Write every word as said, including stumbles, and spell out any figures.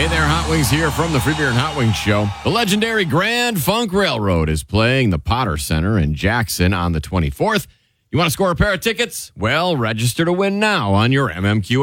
Hey there, Hot Wings here from the Free Beer and Hot Wings Show. The legendary Grand Funk Railroad is playing the Potter Center in Jackson on the twenty-fourth. You want to score a pair of tickets? Well, register to win now on your M M Q